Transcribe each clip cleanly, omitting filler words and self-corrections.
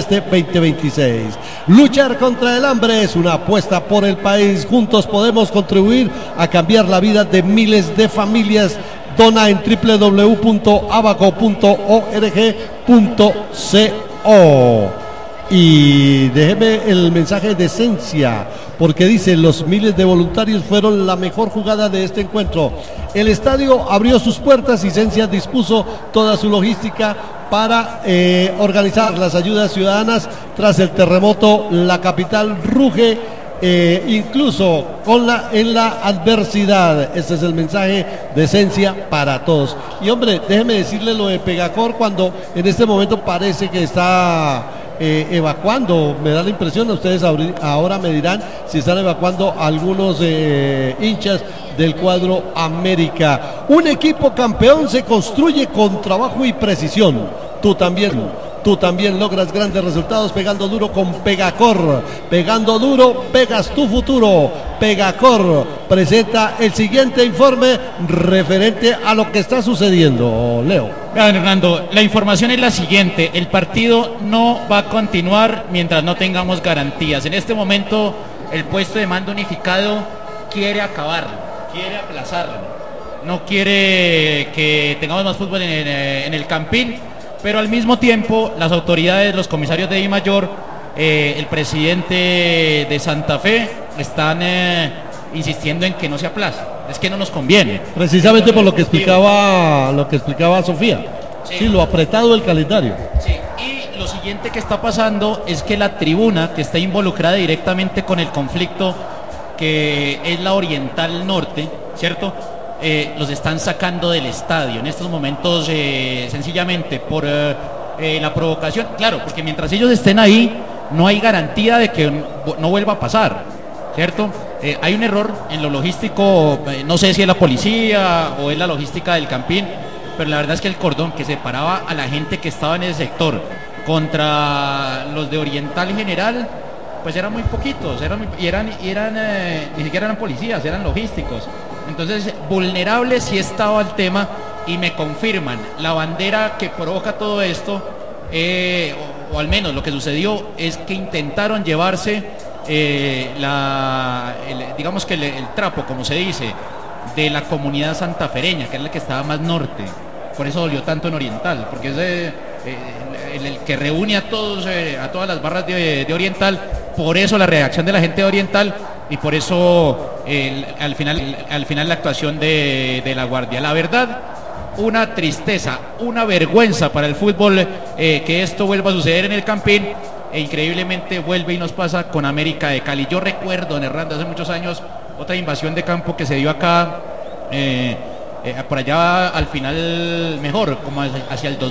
este 2026. Luchar contra el hambre es una apuesta por el país. Juntos podemos contribuir a cambiar la vida de miles de familias. Dona en www.abaco.org.co. Y déjeme el mensaje de Esencia, porque dice: los miles de voluntarios fueron la mejor jugada de este encuentro. El estadio abrió sus puertas y Esencia dispuso toda su logística para organizar las ayudas ciudadanas tras el terremoto. La capital ruge, incluso en la adversidad. Este es el mensaje de Esencia para todos. Y hombre, déjeme decirle lo de Pegacor, cuando en este momento parece que está evacuando, me da la impresión, ustedes ahora me dirán si están evacuando algunos hinchas del cuadro América. Un equipo campeón se construye con trabajo y precisión. Tú también logras grandes resultados pegando duro con Pegacor. Pegando duro, pegas tu futuro. Pegacor presenta el siguiente informe referente a lo que está sucediendo. Leo. Vean, Hernando, la información es la siguiente: el partido no va a continuar mientras no tengamos garantías. En este momento el puesto de mando unificado quiere acabarlo, quiere aplazarlo, no quiere que tengamos más fútbol en el Campín, pero al mismo tiempo las autoridades, los comisarios de Dimayor, el presidente de Santa Fe están insistiendo en que no se aplace. Es que no nos conviene. Precisamente por lo que explicaba Sofía. Sí, lo apretado del calendario. Sí, y lo siguiente que está pasando es que la tribuna que está involucrada directamente con el conflicto, que es la Oriental Norte, ¿cierto? Los están sacando del estadio en estos momentos, sencillamente por la provocación. Claro, porque mientras ellos estén ahí no hay garantía de que no vuelva a pasar, ¿cierto? Hay un error en lo logístico, no sé si es la policía o es la logística del Campín, pero la verdad es que el cordón que separaba a la gente que estaba en ese sector contra los de Oriental en general, pues eran muy poquitos, ni siquiera eran policías, eran logísticos. Entonces, vulnerable sí estaba el tema, y me confirman, la bandera que provoca todo esto, o al menos lo que sucedió, es que intentaron llevarse digamos que el trapo, como se dice, de la comunidad santafereña, que es la que estaba más norte. Por eso dolió tanto en Oriental, porque es el que reúne a todas las barras de Oriental. Por eso la reacción de la gente de Oriental, y por eso al final la actuación de la Guardia. La verdad, una tristeza, una vergüenza para el fútbol que esto vuelva a suceder en el Campín, e increíblemente vuelve y nos pasa con América de Cali. Yo recuerdo, Hernando, hace muchos años, otra invasión de campo que se dio acá, por allá al final, mejor, como hacia el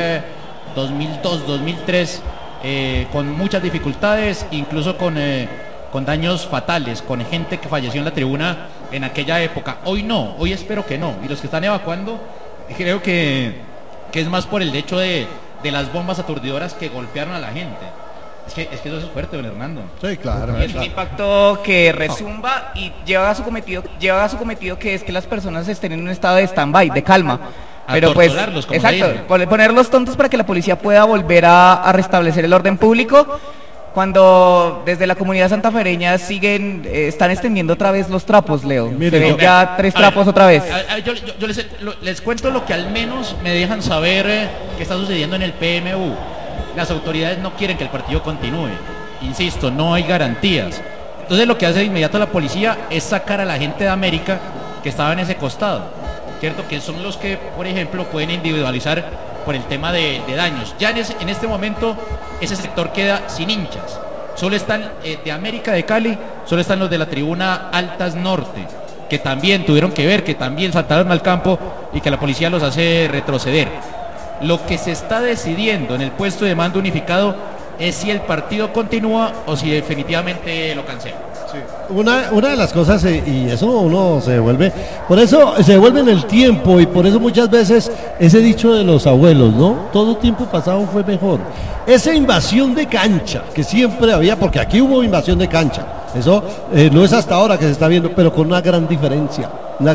2002, 2003, con muchas dificultades, incluso con daños fatales, con gente que falleció en la tribuna en aquella época. Hoy no, hoy espero que no, y los que están evacuando, creo que es más por el hecho de las bombas aturdidoras que golpearon a la gente. Es que eso es fuerte, don Hernando. Sí, claro. Y es un impacto que resumba y lleva a su cometido, que es que las personas estén en un estado de stand-by, de calma. Pero pues, exacto, ponerlos tontos para que la policía pueda volver a restablecer el orden público, cuando desde la comunidad santafereña están extendiendo otra vez los trapos, Leo. Miren, ya 3 trapos otra vez. Yo les cuento lo que al menos me dejan saber que está sucediendo en el PMU. Las autoridades no quieren que el partido continúe. Insisto, no hay garantías. Entonces lo que hace de inmediato la policía es sacar a la gente de América que estaba en ese costado, ¿cierto? Que son los que, por ejemplo, pueden individualizar por el tema de daños. Ya en este momento ese sector queda sin hinchas. Solo están de América de Cali, solo están los de la tribuna Altas Norte, que también tuvieron que ver, que también saltaron al campo y que la policía los hace retroceder. Lo que se está decidiendo en el puesto de mando unificado es si el partido continúa o si definitivamente lo cancela. Sí. Una de las cosas, y eso uno se devuelve, por eso se devuelve en el tiempo, y por eso muchas veces ese dicho de los abuelos, ¿no? Todo tiempo pasado fue mejor. Esa invasión de cancha que siempre había, porque aquí hubo invasión de cancha, eso no es hasta ahora que se está viendo, pero con una gran diferencia.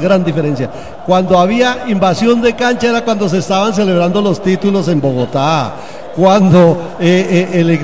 Cuando había invasión de cancha era cuando se estaban celebrando los títulos en Bogotá, cuando el